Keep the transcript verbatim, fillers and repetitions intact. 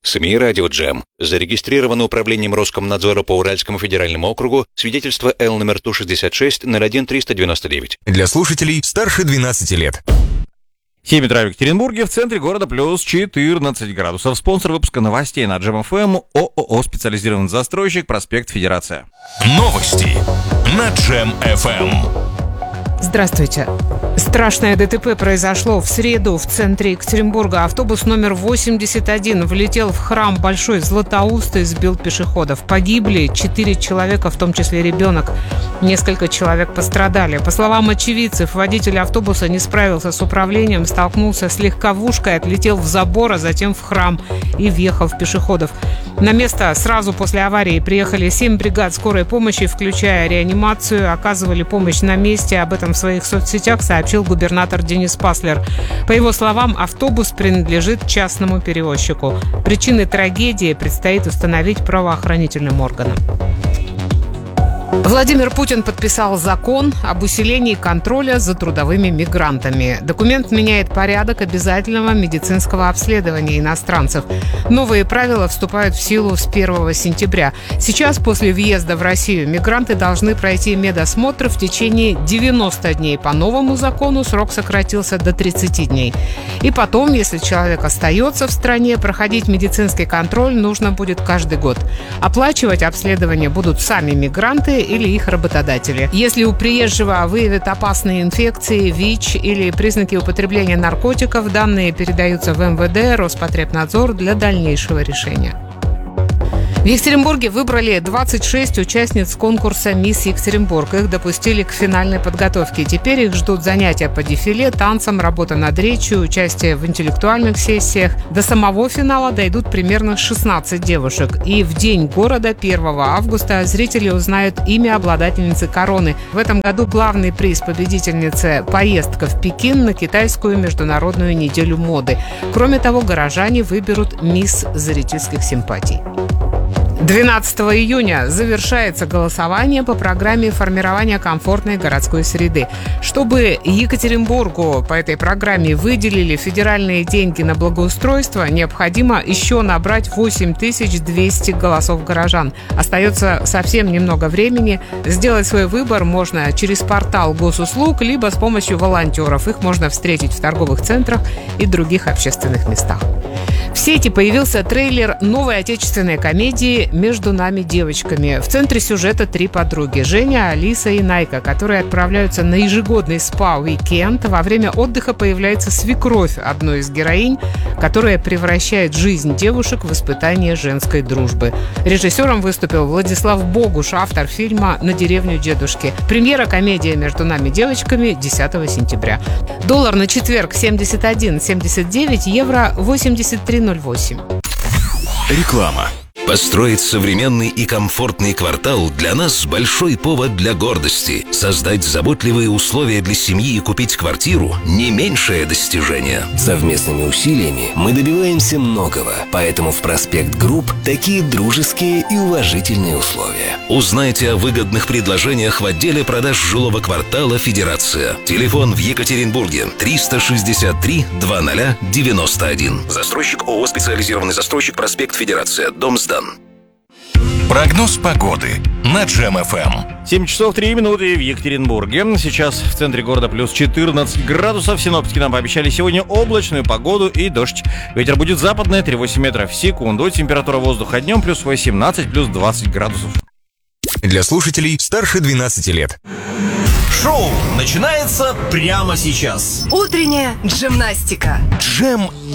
СМИ «Радио Джем». Зарегистрировано управлением Роскомнадзора по Уральскому федеральному округу свидетельство Л номер Ту шестьдесят шесть ноль один триста девяносто девять. Для слушателей старше двенадцати лет. семь утра в Екатеринбурге, в центре города плюс четырнадцать градусов. Спонсор выпуска новостей на Джем эф эм ООО «Специализированный застройщик», проспект Федерация. Новости на Джем эф эм. Здравствуйте. Страшное ДТП произошло в среду в центре Екатеринбурга. Автобус номер восемьдесят один влетел в храм Большой Златоуст и сбил пешеходов. Погибли четыре человека, в том числе ребенок. Несколько человек пострадали. По словам очевидцев, водитель автобуса не справился с управлением, столкнулся с легковушкой, отлетел в забор, а затем в храм и въехал в пешеходов. На место сразу после аварии приехали семь бригад скорой помощи, включая реанимацию, оказывали помощь на месте. Об этом в своих соцсетях сообщил губернатор Денис Паслер. По его словам, автобус принадлежит частному перевозчику. Причины трагедии предстоит установить правоохранительным органам. Владимир Путин подписал закон об усилении контроля за трудовыми мигрантами. Документ меняет порядок обязательного медицинского обследования иностранцев. Новые правила вступают в силу с первого сентября. Сейчас, после въезда в Россию, мигранты должны пройти медосмотр в течение девяноста дней. По новому закону срок сократился до тридцати дней. И потом, если человек остается в стране, проходить медицинский контроль нужно будет каждый год. Оплачивать обследование будут сами мигранты или их работодатели. Если у приезжего выявят опасные инфекции, ВИЧ или признаки употребления наркотиков, данные передаются в эм вэ дэ, Роспотребнадзор для дальнейшего решения. В Екатеринбурге выбрали двадцать шесть участниц конкурса «Мисс Екатеринбург». Их допустили к финальной подготовке. Теперь их ждут занятия по дефиле, танцам, работа над речью, участие в интеллектуальных сессиях. До самого финала дойдут примерно шестнадцать девушек. И в день города, первого августа, зрители узнают имя обладательницы короны. В этом году главный приз победительницы – поездка в Пекин на китайскую международную неделю моды. Кроме того, горожане выберут «Мисс зрительских симпатий». двенадцатого июня завершается голосование по программе формирования комфортной городской среды. Чтобы Екатеринбургу по этой программе выделили федеральные деньги на благоустройство, необходимо еще набрать восемь тысяч двести голосов горожан. Остается совсем немного времени. Сделать свой выбор можно через портал госуслуг, либо с помощью волонтеров. Их можно встретить в торговых центрах и других общественных местах. В сети появился трейлер новой отечественной комедии «Между нами девочками». В центре сюжета три подруги – Женя, Алиса и Найка, которые отправляются на ежегодный спа-уикенд. Во время отдыха появляется свекровь одной из героинь, которая превращает жизнь девушек в испытание женской дружбы. Режиссером выступил Владислав Богуш, автор фильма «На деревню дедушки». Премьера комедии «Между нами девочками» десятого сентября. Доллар на четверг семьдесят один семьдесят девять, евро восемьдесят три ноль восемь. Реклама. Построить современный и комфортный квартал для нас большой повод для гордости. Создать заботливые условия для семьи и купить квартиру – не меньшее достижение. Совместными усилиями мы добиваемся многого, поэтому в Проспект Групп такие дружеские и уважительные условия. Узнайте о выгодных предложениях в отделе продаж жилого квартала «Федерация». Телефон в Екатеринбурге триста шестьдесят три двадцать девяносто один. Застройщик ООО «Специализированный застройщик», проспект Федерация, дом сдан. Прогноз погоды на Джем эф эм. семь часов три минуты в Екатеринбурге. Сейчас в центре города плюс четырнадцать градусов. Синоптики нам пообещали сегодня облачную погоду и дождь. Ветер будет западный, три целых восемь десятых метров в секунду. Температура воздуха днем плюс восемнадцать, плюс двадцать градусов. Для слушателей старше двенадцати лет. Шоу начинается прямо сейчас. Утренняя джимнастика. Джем